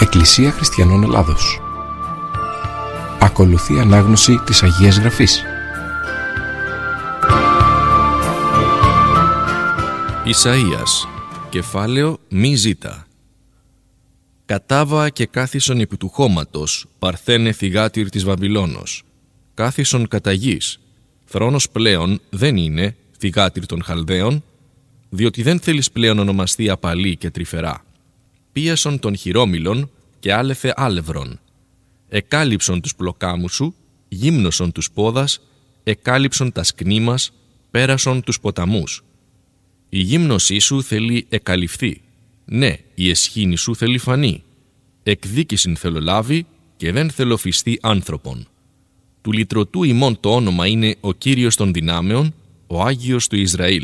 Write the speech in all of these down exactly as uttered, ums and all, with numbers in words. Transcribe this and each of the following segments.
Εκκλησία Χριστιανών Ελλάδος. Ακολουθεί ανάγνωση της Αγίας Γραφής. Ισαΐας, κεφάλαιο μη ζήτα. Κατάβα και κάθισον επί του χώματος, παρθένε θυγάτηρ της Βαβυλώνος. Κάθισον κατά γης. Θρόνος πλέον δεν είναι θυγάτηρ των Χαλδαίων, διότι δεν θέλεις πλέον ονομαστεί απαλή και τρυφερά. Πίασον των χειρόμυλων και άλεθε άλευρον. Εκάλυψον τους πλοκάμους σου, γύμνωσον τους πόδας, εκάλυψον τα σκνήμας, πέρασον τους ποταμούς. Η γύμνωσή σου θέλει εκαλυφθεί. Ναι, η εσχήνη σου θέλει φανεί. Εκδίκησιν θέλω λάβει και δεν θέλω φυστεί άνθρωπον. Του λυτρωτού ημών το όνομα είναι ο Κύριος των δυνάμεων, ο Άγιος του Ισραήλ.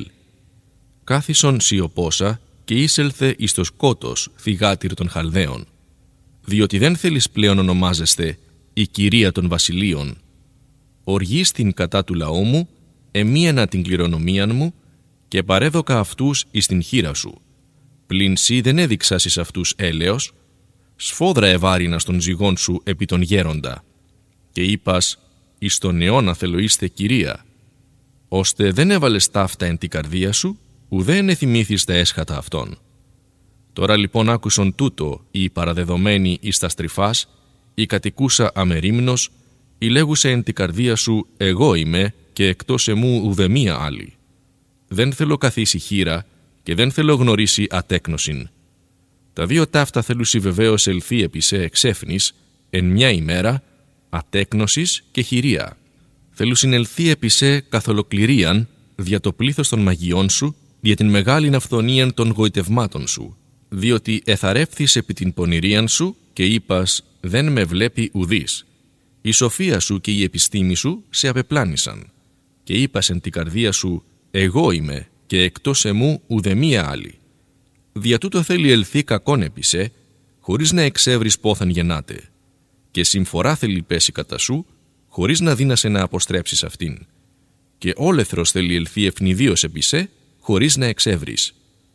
Κάθισον σιωπόσα και είσελθε εις το σκότος θυγάτηρ των Χαλδαίων. Διότι δεν θέλεις πλέον ονομάζεστε η Κυρία των Βασιλείων. Οργείς την κατά του λαού μου, εμίανα την κληρονομίαν μου και παρέδωκα αυτούς εις την χείρα σου. Πλην σύ δεν έδειξας εις αυτούς έλεος, σφόδρα ευάρινας των ζυγών σου επί τον γέροντα. Και είπας, εις τον αιώνα θέλω είστε Κυρία, ώστε δεν έβαλες ταύτα εν την καρδία σου, ουδέν εθυμήθης τα έσχατα αυτών. Τώρα λοιπόν άκουσον τούτο η παραδεδομένη εις τα στριφάς, η κατοικούσα αμερίμνος, η λέγουσε εν την καρδία σου εγώ είμαι και εκτός εμού ουδεμία άλλη. Δεν θέλω καθίσει χείρα και δεν θέλω γνωρίσει ατέκνοσιν. Τα δύο ταύτα θέλουσι βεβαίως ελθεί επί σε εξέφνης εν μια ημέρα, ατέκνοσης και χειρία. Θέλουσιν ελθεί επί σε καθ' ολοκληρίαν δια το πλήθος των μαγειών σου, δια την μεγάλην αυθονίαν των γοητευμάτων σου, διότι εθαρεύθης επί την πονηρίαν σου και είπας δεν με βλέπει ουδής. Η σοφία σου και η επιστήμη σου σε απεπλάνησαν και είπας εν την καρδία σου εγώ είμαι και εκτός εμού ουδεμία άλλη. Δια τούτο θέλει ελθεί κακόν επί σε, χωρίς να εξεύρεις πόθαν γεννάται, και συμφορά θέλει πέσει κατά σου, χωρίς να δύνασε να αποστρέψεις αυτήν. Και όλεθρος θέλει ελθεί ευνηδίως επί σε, χωρίς να εξεύρεις.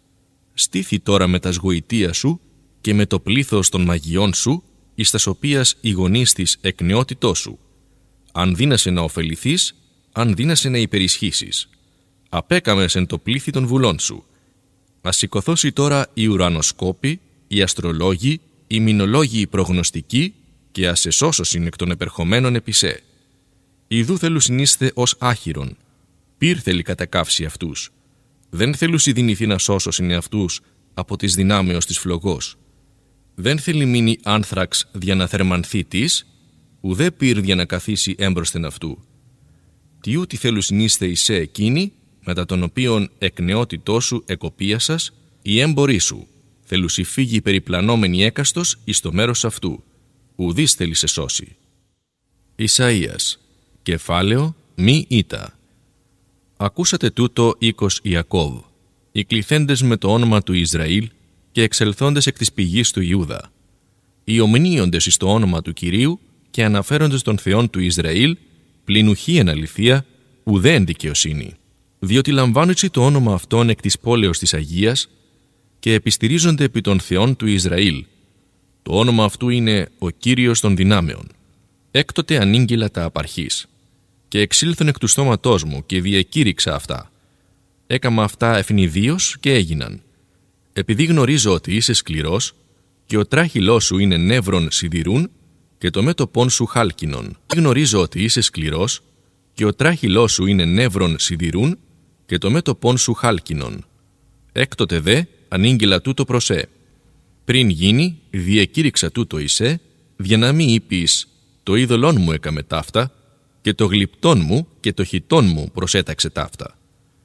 Στήθη τώρα με τα σγοητεία σου και με το πλήθος των μαγειών σου, εις τας οποίας η γονείς της εκ νεότητός σου. Αν δύνασε να ωφεληθείς, αν δύνασε να υπερισχύσεις. Απέκαμες εν το πλήθη των βουλών σου. Ας σηκωθώσει τώρα οι ουρανοσκόποι, οι αστρολόγοι, οι μηνολόγοι οι προγνωστικοί και ας εσώσωσιν εκ των επερχομένων επί σε. Ιδού θέλουσιν είστε ως άχυρον. Πυρ θέλει κατακαύσει αυτούς. Δεν θέλουσι δυνηθεί να σώσωσιν εαυτούς από τις δυνάμεως της φλογός. Δεν θέλει μείνει άνθραξ δια να θερμανθεί της, ουδέ πυρ δια να καθίσει έμπροσθεν αυτού. Τι ούτι θέλουσιν είστε εις σε εκείνοι, μετά των οποίων εκ νεότητός σου εκοπίασας, οι έμποροι σου, θέλουσι φύγει περιπλανόμενοι έκαστος εις το μέρος αυτού, ουδείς θέλει σε σώσει. Ισαΐας, κεφάλαιο μη ήτα. Ακούσατε τούτο οίκος Ιακώβ, οι κληθέντες με το όνομα του Ισραήλ και εξελθόντες εκ της πηγής του Ιούδα, οι ομνίοντες εις το όνομα του Κυρίου και αναφέροντες των θεών του Ισραήλ, πλην ουχή εν αληθεία, ουδέ εν δικαιοσύνη. Διότι λαμβάνουτσι το όνομα αυτόν εκ της πόλεως της Αγίας και επιστηρίζονται επί των θεών του Ισραήλ. Το όνομα αυτού είναι ο Κύριος των δυνάμεων. Έκτοτε ανήγγειλα τα απαρχής και εξήλθον εκ του στόματός μου και διακήρυξα αυτά. Έκαμα αυτά ευνηδίως και έγιναν. Επειδή γνωρίζω ότι είσαι σκληρός και ο τράχυλός σου είναι νεύρων σιδηρούν και το μέτωπόν σου χάλκινον. Γνωρίζω ότι είσαι σκληρός και ο τράχυλός σου είναι νεύρων σιδηρούν και το μέτωπόν σου χάλκινον. Έκτοτε δε ανήγγειλα τούτο προσέ. Πριν γίνει, διεκήρυξα τούτο εισέ, για να μη είπεις το είδωλόν μου έκαμε ταύτα και το γλυπτόν μου και το χιτόν μου προσέταξε ταύτα.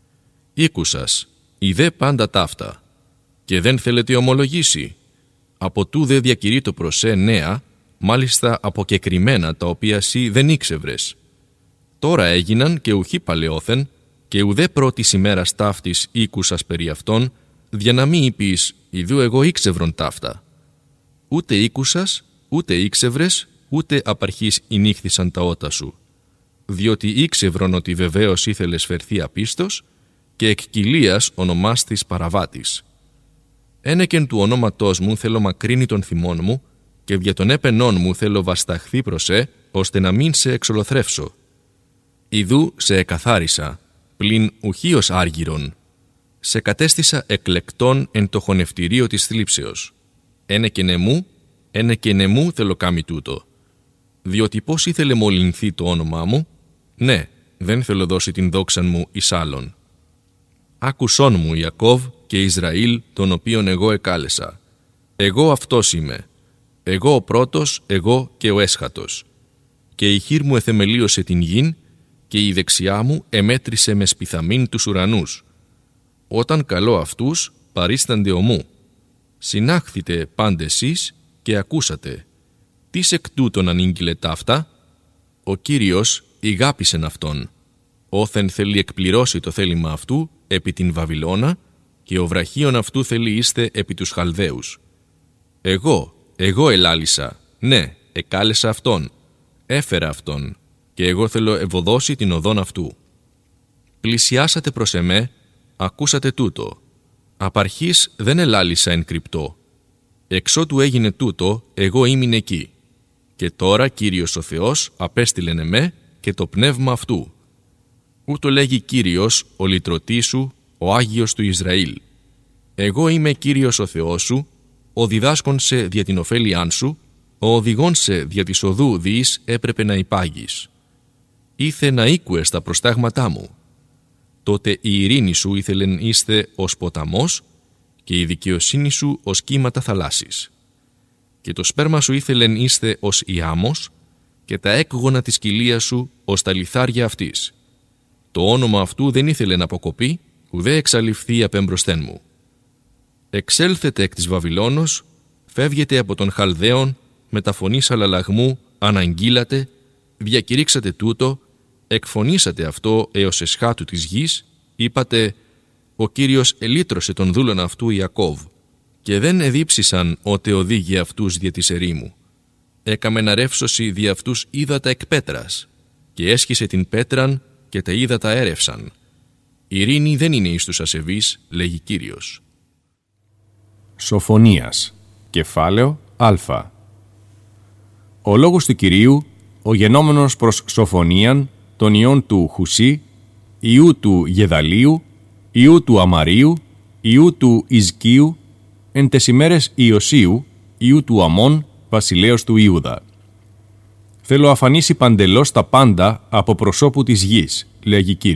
Ήκουσας, ειδέ πάντα ταύτα και δεν θέλετε ομολογήσει. Από τούδε διακηρύττω το προσέ νέα, μάλιστα αποκεκριμένα τα οποία σύ δεν ήξευρες. Τώρα έγιναν και ουχή παλαιόθεν και ουδέ πρώτης ημέρας ταύτης ήκουσας περί αυτών, για να μη είπεις, ιδού εγώ ήξευρον ταύτα. Ούτε ήκουσας, ούτε ήξευρες, ούτε απαρχής ηνύχθησαν τα ότα σου. Διότι ήξευρον ότι βεβαίως ήθελες φερθεί απίστος και εκ κοιλίας ονομάστης παραβάτης. Ένεκεν του ονόματός μου θέλω μακρύνει των θυμών μου και δια των έπαινών μου θέλω βασταχθεί προς ε, ώστε να μην σε εξολοθρεύσω. Ιδού σε εκαθάρισα, πλην ουχίως άργυρον. Σε κατέστησα εκλεκτών εν το χωνευτηρίο της θλίψεως. Ένε και νεμού, ένε και νεμού θέλω κάμει τούτο. Διότι πώς ήθελε μολυνθεί το όνομά μου, ναι, δεν θέλω δώσει την δόξαν μου εις άλλον. Άκουσόν μου Ιακώβ και Ισραήλ, τον οποίον εγώ εκάλεσα. Εγώ αυτός είμαι. Εγώ ο πρώτος, εγώ και ο έσχατος. Και η χείρ μου εθεμελίωσε την γην, και η δεξιά μου εμέτρησε με σπιθαμήν τους ουρανούς. Όταν καλώ αυτούς, παρίστανται ομού. Συνάχθητε πάντε εσείς και ακούσατε. Τις εκ τούτων ανήγγειλε ταύτα? Ο Κύριος ηγάπησεν αυτόν. Όθεν θέλει εκπληρώσει το θέλημα αυτού επί την Βαβυλώνα, και ο βραχίον αυτού θέλει είστε επί τους Χαλδαίους. Εγώ, εγώ ελάλησα, ναι, εκάλεσα αυτόν, έφερα αυτόν, και εγώ θέλω ευωδώσει την οδόν αυτού. Πλησιάσατε προς εμέ, ακούσατε τούτο. Απαρχής δεν ελάλησα εν κρυπτό. Εξότου έγινε τούτο, εγώ ήμην εκεί. Και τώρα Κύριος ο Θεός απέστειλεν εμέ και το πνεύμα αυτού. Ούτω λέγει Κύριος, ο λυτρωτής σου, ο Άγιος του Ισραήλ. Εγώ είμαι Κύριος ο Θεός σου, ο διδάσκον σε δια την ωφέλιάν σου, ο οδηγών σε δια της οδού διείς έπρεπε να υπάγεις. Ήθε να ήκουες τα προστάγματά μου. Τότε η ειρήνη σου ήθελεν είστε ως ποταμός και η δικαιοσύνη σου ως κύματα θαλάσσης. Και το σπέρμα σου ήθελεν είστε ως η άμμος και τα έκγωνα της κοιλίας σου ως τα λιθάρια αυτής. Το όνομα αυτού δεν ήθελε να αποκοπεί, ουδέ εξαλειφθεί απέμπροσθέν μου. Εξέλθετε εκ της Βαβυλώνος, φεύγετε από τον Χαλδαίον, με τα φωνής αλλαλαγμού αναγγείλατε, διακηρύξατε τούτο, εκφωνήσατε αυτό έως εσχάτου της γης, είπατε, ο Κύριος ελύτρωσε τον δούλον αυτού Ιακώβ, και δεν εδίψησαν ότε οδήγει αυτούς δια της ερήμου. Έκαμε να ρεύσωση δι' αυτούς ύδατα εκ πέτρας, και έσχισε την πέτραν και τα ύδατα έρευσαν. Ειρήνη δεν είναι εις τους ασεβείς, λέγει Κύριος. Σοφονίας, κεφάλαιο Α. Ο λόγος του Κυρίου, ο γενόμενος προς Σοφονίαν, των ιών του Χουσί, ιού του Γεδαλίου, ιού του Αμαρίου, ιού του Ιζκίου, εν τες ημέρες Ιωσίου, ιού του Αμών, βασιλέως του Ιούδα. Θέλω αφανίσει παντελώς τα πάντα από προσώπου της γης, λέγει Κύριος.